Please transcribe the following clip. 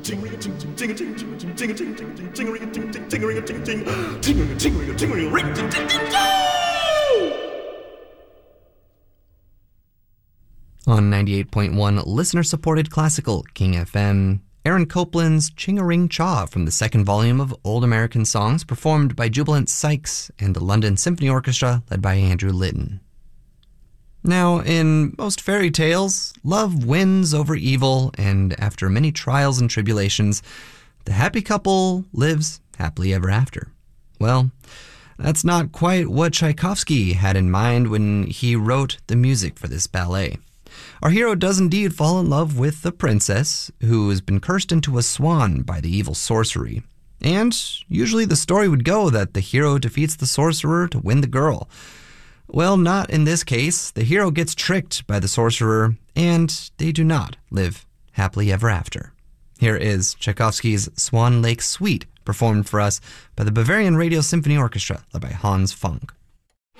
On 98.1 listener-supported classical King FM, Aaron Copland's Ching-a-Ring-Cha from the second volume of Old American Songs, performed by Jubilant Sykes and the London Symphony Orchestra, led by Andrew Litton. Now, in most fairy tales, love wins over evil, and after many trials and tribulations, the happy couple lives happily ever after. Well, that's not quite what Tchaikovsky had in mind when he wrote the music for this ballet. Our hero does indeed fall in love with the princess, who has been cursed into a swan by the evil sorcery. And usually the story would go that the hero defeats the sorcerer to win the girl. Well, not in this case. The hero gets tricked by the sorcerer, and they do not live happily ever after. Here is Tchaikovsky's Swan Lake Suite, performed for us by the Bavarian Radio Symphony Orchestra, led by Hans Funk.